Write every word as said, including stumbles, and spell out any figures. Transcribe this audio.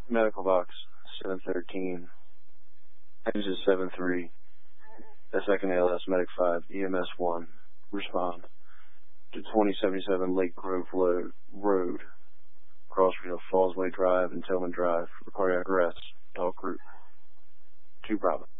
Medical box seven thirteen, exit seven three, the second A L S Medic five, E M S one, respond to twenty seventy-seven Lake Grove Road, crossroad of Fallsway Drive and Tillman Drive, for cardiac arrest, dog group two Bravo.